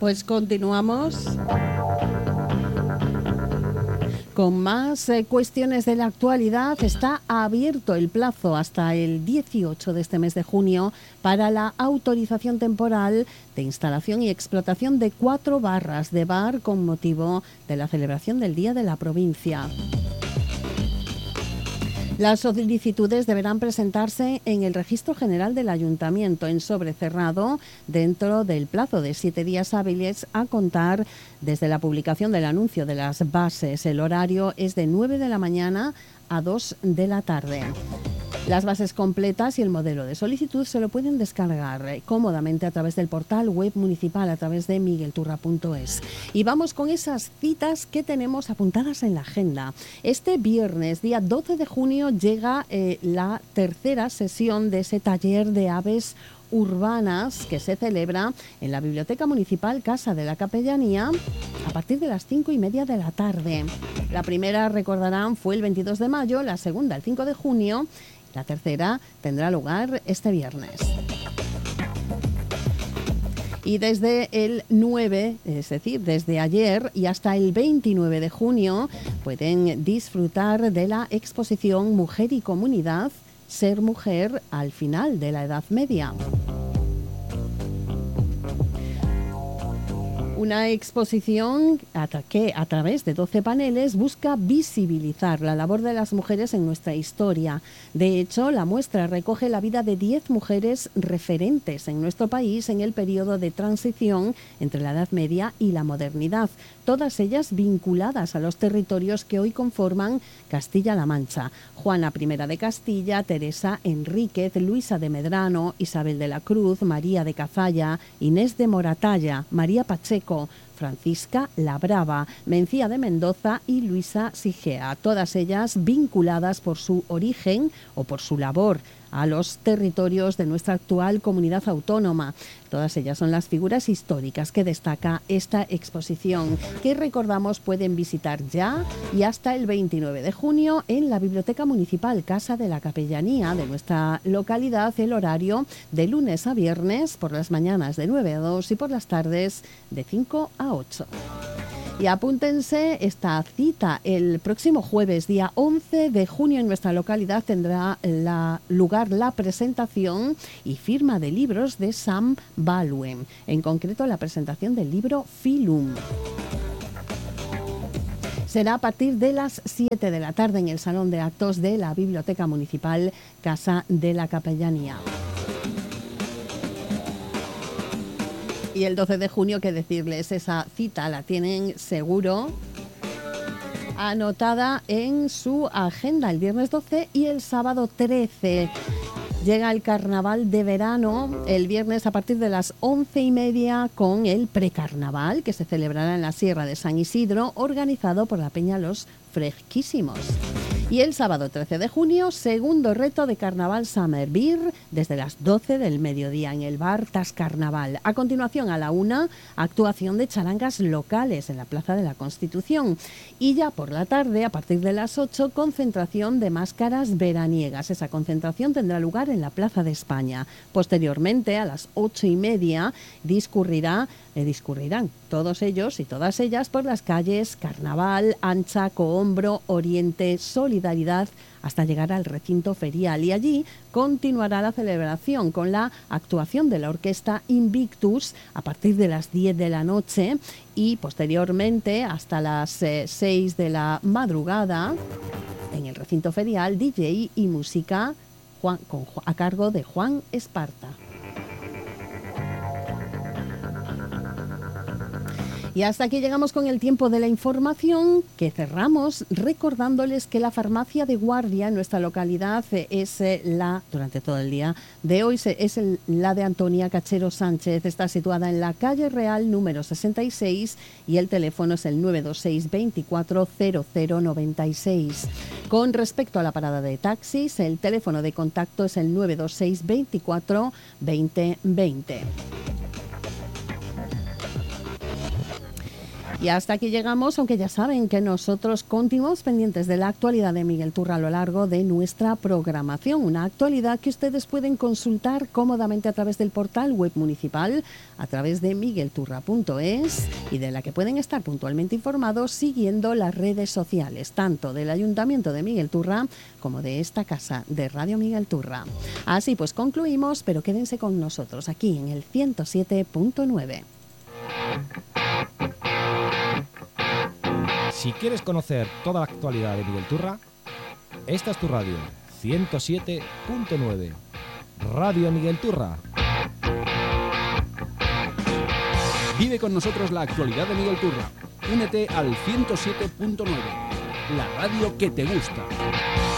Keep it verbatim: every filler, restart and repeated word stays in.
Pues continuamos con más eh, cuestiones de la actualidad. Está abierto el plazo hasta el dieciocho de este mes de junio para la autorización temporal de instalación y explotación de cuatro barras de bar con motivo de la celebración del Día de la Provincia. Las solicitudes deberán presentarse en el Registro General del Ayuntamiento en sobre cerrado dentro del plazo de siete días hábiles a contar desde la publicación del anuncio de las bases. El horario es de nueve de la mañana a dos de la tarde. Las bases completas y el modelo de solicitud se lo pueden descargar cómodamente a través del portal web municipal a través de miguelturra punto es. Y vamos con esas citas que tenemos apuntadas en la agenda. Este viernes, día doce de junio, llega eh, la tercera sesión de ese taller de aves urbanas que se celebra en la Biblioteca Municipal Casa de la Capellanía a partir de las cinco y media de la tarde. La primera, recordarán, fue el veintidós de mayo, la segunda el cinco de junio. La tercera tendrá lugar este viernes. Y desde el nueve, es decir, desde ayer y hasta el veintinueve de junio, pueden disfrutar de la exposición Mujer y Comunidad, Ser Mujer al final de la Edad Media. Una exposición que a través de doce paneles busca visibilizar la labor de las mujeres en nuestra historia. De hecho, la muestra recoge la vida de diez mujeres referentes en nuestro país en el periodo de transición entre la Edad Media y la modernidad, todas ellas vinculadas a los territorios que hoy conforman Castilla-La Mancha. Juana primera de Castilla, Teresa Enríquez, Luisa de Medrano, Isabel de la Cruz, María de Cazalla, Inés de Moratalla, María Pacheco, Francisca la Brava, Mencía de Mendoza y Luisa Sigea, todas ellas vinculadas por su origen o por su labor a los territorios de nuestra actual comunidad autónoma. Todas ellas son las figuras históricas que destaca esta exposición, que recordamos pueden visitar ya y hasta el veintinueve de junio en la Biblioteca Municipal Casa de la Capellanía de nuestra localidad. El horario de lunes a viernes por las mañanas de nueve a dos y por las tardes de cinco a ocho. Y apúntense esta cita. El próximo jueves, día once de junio, en nuestra localidad tendrá la, lugar la presentación y firma de libros de Sam Baldwin, en concreto la presentación del libro Filum. Será a partir de las siete de la tarde en el Salón de Actos de la Biblioteca Municipal Casa de la Capellanía. Y el doce de junio, qué decirles, esa cita la tienen seguro anotada en su agenda el viernes doce y el sábado trece. Llega el carnaval de verano el viernes a partir de las once y media con el precarnaval que se celebrará en la Sierra de San Isidro, organizado por la Peña Los Fresquísimos. Y el sábado trece de junio, segundo reto de Carnaval Summer Beer desde las doce del mediodía en el bar Tas Carnaval. A continuación, a la una, actuación de charangas locales en la Plaza de la Constitución. Y ya por la tarde, a partir de las ocho, concentración de máscaras veraniegas. Esa concentración tendrá lugar en la Plaza de España. Posteriormente, a las ocho y media, discurrirá Eh, discurrirán todos ellos y todas ellas por las calles Carnaval, Ancha, Cohombro, Oriente, Solidaridad, hasta llegar al recinto ferial. Y allí continuará la celebración con la actuación de la orquesta Invictus a partir de las diez de la noche y posteriormente hasta las eh, seis de la madrugada en el recinto ferial, D J y música Juan, con, a cargo de Juan Esparta. Y hasta aquí llegamos con el tiempo de la información, que cerramos recordándoles que la farmacia de guardia en nuestra localidad es la, durante todo el día de hoy, es el, la de Antonia Cachero Sánchez. Está situada en la calle Real número sesenta y seis y el teléfono es el nueve dos seis, veinticuatro, cero cero noventa y seis. Con respecto a la parada de taxis, el teléfono de contacto es el nueve dos seis, veinticuatro, veinte, veinte. Y hasta aquí llegamos, aunque ya saben que nosotros continuamos pendientes de la actualidad de Miguel Turra a lo largo de nuestra programación. Una actualidad que ustedes pueden consultar cómodamente a través del portal web municipal, a través de miguel turra punto es, y de la que pueden estar puntualmente informados siguiendo las redes sociales, tanto del Ayuntamiento de Miguel Turra como de esta casa de Radio Miguel Turra. Así pues concluimos, pero quédense con nosotros aquí en el ciento siete punto nueve. Si quieres conocer toda la actualidad de Miguel Turra, esta es tu radio, ciento siete punto nueve. Radio Miguel Turra. Vive con nosotros la actualidad de Miguel Turra. Únete al ciento siete punto nueve, la radio que te gusta.